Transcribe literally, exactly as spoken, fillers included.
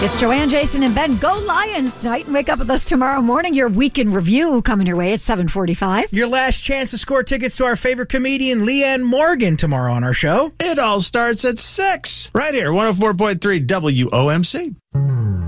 It's Joanne, Jason, and Ben. Go Lions tonight and wake up with us tomorrow morning. Your weekend review coming your way at seven forty-five. Your last chance to score tickets to our favorite comedian, Leanne Morgan, tomorrow on our show. It all starts at six, right here, one oh four point three W O M C.